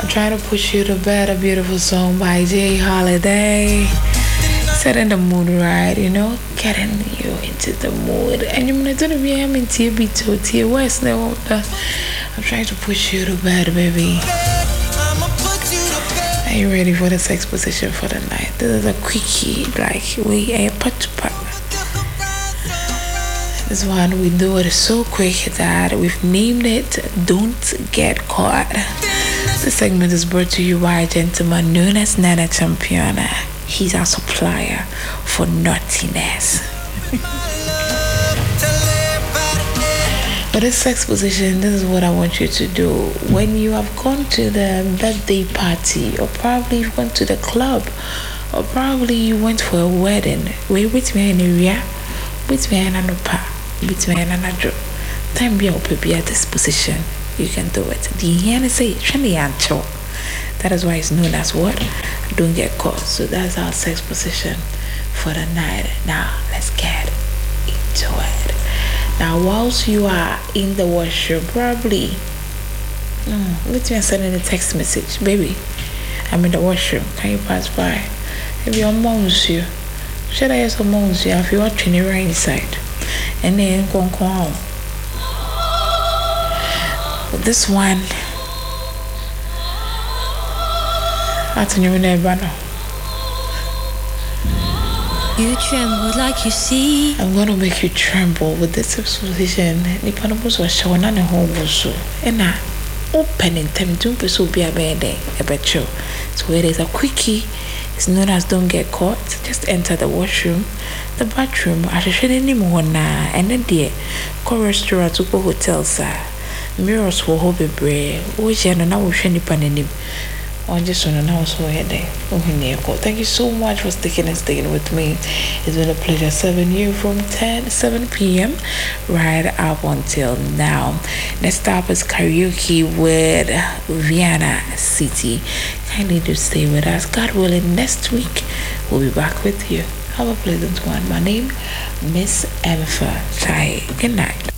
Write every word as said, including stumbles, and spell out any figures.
I'm trying to push you to bed, a beautiful song by Jay Holiday. Setting the mood right, you know, getting you into the mood. And you're going to be I'm in T B two, T West. I'm trying to push you to bed, baby. Are you ready for the sex position for the night? This is a quickie, like we a part to part. This one we do it so quick that we've named it Don't Get Caught. This segment is brought to you by a gentleman known as Nana Championa. He's our supplier for naughtiness. But this sex position, this is what I want you to do. When you have gone to the birthday party, or probably you went to the club, or probably you went for a wedding, wait with me in area, with me in an opa, with me in an adro. Time be up be at this position. You can do it. The end say that is why it's known as what? Don't get caught. So that's our sex position for the night. Now let's get into it. Now whilst you are in the washroom, probably no, let me send in a text message, baby. I'm in the washroom. Can you pass by? If your mom's you, should I ask your mom's you if you are training right inside? And then go on. This one, that's new neighbor. You tremble like you see. I'm gonna make you tremble with this position. Nipanabos was showing on a home also. And I open in time to pursue be a bed, a bed show. So it is a quickie. It's known as Don't Get Caught. Just enter the washroom, the bathroom. I should anymore now. And then there, go restaurant to go hotel, sir. Mirrors will hold a brain. Which I don't know if any pan on just on an house over there. Thank you so much for sticking and staying with me. It's been a pleasure serving you from ten, seven p.m. right up until now. Next up is karaoke with Vienna City. Kindly do stay with us. God willing, next week we'll be back with you. Have a pleasant one. My name, Miss Emefa Chai. Good night.